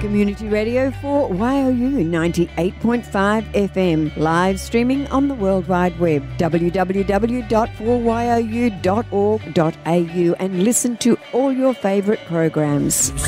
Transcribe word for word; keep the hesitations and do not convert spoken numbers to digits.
Community Radio for Y O U ninety-eight point five F M. Live streaming on the World Wide Web, w w w dot four y o u dot org dot a u, and listen to all your favourite programs.